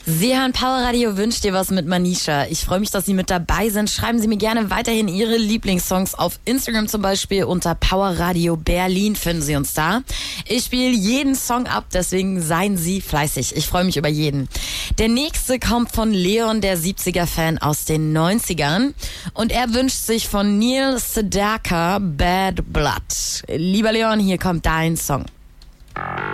Sie hören Power Radio, wünscht dir was mit Manisha. Ich freue mich, dass Sie mit dabei sind. Schreiben Sie mir gerne weiterhin Ihre Lieblingssongs auf Instagram zum Beispiel. Unter Power Radio Berlin finden Sie uns da. Ich spiele jeden Song ab, deswegen seien Sie fleißig. Ich freue mich über jeden. Der nächste kommt von Leon, der 70er-Fan aus den 90ern. Und er wünscht sich von Neil Sedaka Bad Blood. Lieber Leon, hier kommt dein Song.